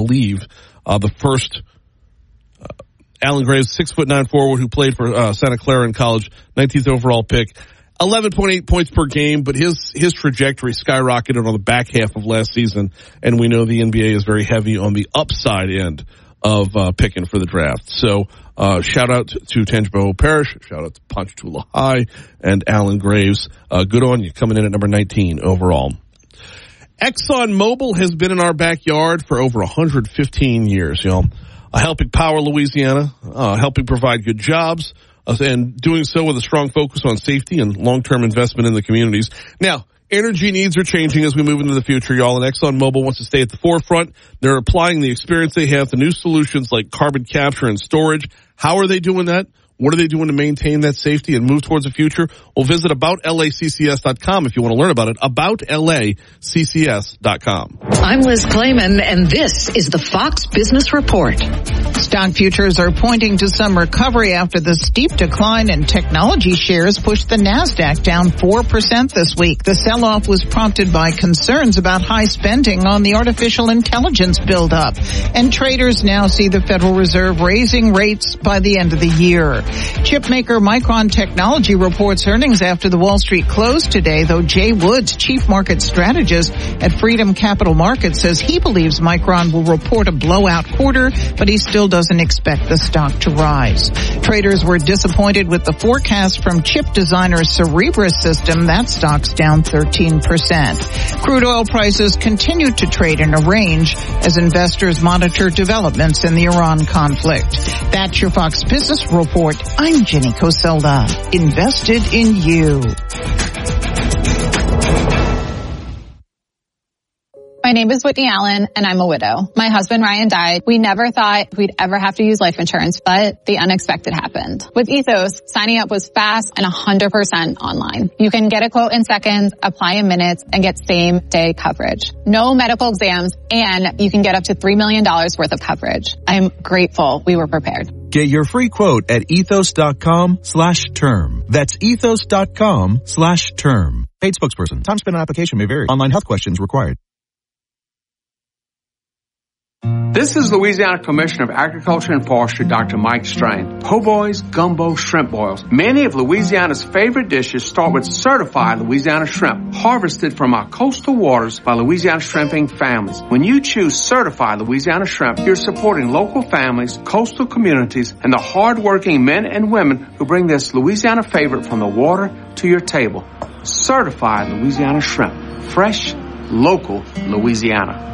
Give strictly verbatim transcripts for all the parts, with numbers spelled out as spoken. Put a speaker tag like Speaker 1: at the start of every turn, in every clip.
Speaker 1: believe, uh, the first uh, Alan Graves, six foot nine forward who played for uh, Santa Clara in college, nineteenth overall pick. eleven point eight points per game, but his his trajectory skyrocketed on the back half of last season, and we know the N B A is very heavy on the upside end of uh, picking for the draft. So uh shout out to, to Tangipahoa Parish, shout out to Ponchatoula High and Alan Graves. Uh, good on you, coming in at number nineteen overall. ExxonMobil has been in our backyard for over one hundred fifteen years, you know, uh, helping power Louisiana, uh, helping provide good jobs, uh, and doing so with a strong focus on safety and long-term investment in the communities. Now, energy needs are changing as we move into the future, y'all, and ExxonMobil wants to stay at the forefront. They're applying the experience they have to new solutions like carbon capture and storage. How are they doing that? What are they doing to maintain that safety and move towards the future? Well, visit about L A C C S dot com if you want to learn about it. about L A C C S dot com.
Speaker 2: I'm Liz Clayman, and this is the Fox Business Report.
Speaker 3: Stock futures are pointing to some recovery after the steep decline in technology shares pushed the NASDAQ down four percent this week. The sell-off was prompted by concerns about high spending on the artificial intelligence buildup. And traders now see the Federal Reserve raising rates by the end of the year. Chipmaker Micron Technology reports earnings after the Wall Street closed today, though Jay Woods, chief market strategist at Freedom Capital Markets, says he believes Micron will report a blowout quarter, but he still doesn't expect the stock to rise. Traders were disappointed with the forecast from chip designer Cerebras System. That stock's down thirteen percent. Crude oil prices continue to trade in a range as investors monitor developments in the Iran conflict. That's your Fox Business Report. I'm Jenny Coselda. Invested in you.
Speaker 4: My name is Whitney Allen, and I'm a widow. My husband, Ryan, died. We never thought we'd ever have to use life insurance, but the unexpected happened. With Ethos, signing up was fast and one hundred percent online. You can get a quote in seconds, apply in minutes, and get same-day coverage. No medical exams, and you can get up to three million dollars worth of coverage. I'm grateful we were prepared.
Speaker 5: Get your free quote at ethos.com slash term. That's ethos.com slash term. Paid spokesperson. Time spent on application may vary. Online health questions required.
Speaker 6: This is Louisiana Commissioner of Agriculture and Forestry, Doctor Mike Strain. Po' boys, gumbo, shrimp boils. Many of Louisiana's favorite dishes start with certified Louisiana shrimp, harvested from our coastal waters by Louisiana shrimping families. When you choose certified Louisiana shrimp, you're supporting local families, coastal communities, and the hard-working men and women who bring this Louisiana favorite from the water to your table. Certified Louisiana shrimp. Fresh, local Louisiana.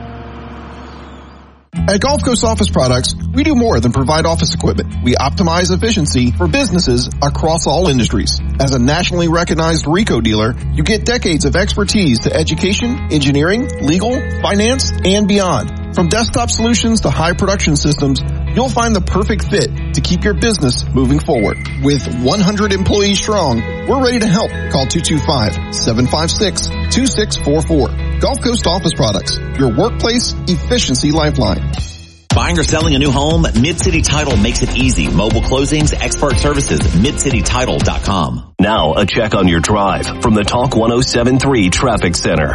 Speaker 7: At Gulf Coast Office Products, we do more than provide office equipment. We optimize efficiency for businesses across all industries. As a nationally recognized RICO dealer, you get decades of expertise to education, engineering, legal, finance, and beyond. From desktop solutions to high production systems, you'll find the perfect fit to keep your business moving forward. With one hundred employees strong, we're ready to help. Call two two five, seven five six, two six four four. Gulf Coast Office Products, your workplace efficiency lifeline.
Speaker 8: Buying or selling a new home? Mid-City Title makes it easy. Mobile closings, expert services, mid city title dot com.
Speaker 9: Now a check on your drive from the Talk one oh seven point three Traffic Center.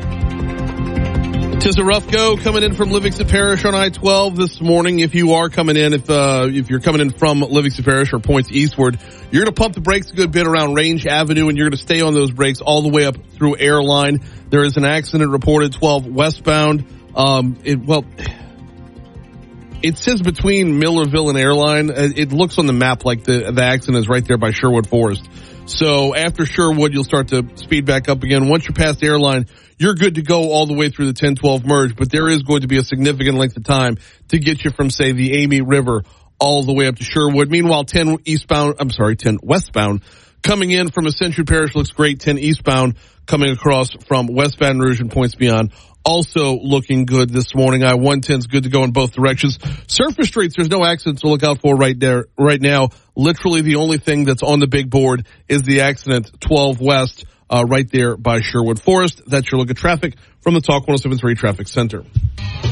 Speaker 1: Tis a rough go coming in from Livingston Parish on I twelve this morning. If you are coming in, if uh, if you're coming in from Livingston Parish or points eastward, you're going to pump the brakes a good bit around Range Avenue, and you're going to stay on those brakes all the way up through Airline. There is an accident reported twelve westbound. Um, it well, it says between Millerville and Airline. It looks on the map like the the accident is right there by Sherwood Forest. So after Sherwood, you'll start to speed back up again. Once you're past Airline, you're good to go all the way through the ten twelve merge, but there is going to be a significant length of time to get you from, say, the Amy River all the way up to Sherwood. Meanwhile, ten eastbound, I'm sorry, ten westbound, coming in from Ascension Parish looks great. ten eastbound coming across from West Baton Rouge and points beyond, also looking good this morning. I one ten is good to go in both directions. Surface streets, there's no accidents to look out for right there, right now. Literally the only thing that's on the big board is the accident twelve west, uh, right there by Sherwood Forest. That's your look at traffic from the Talk one oh seven point three Traffic Center.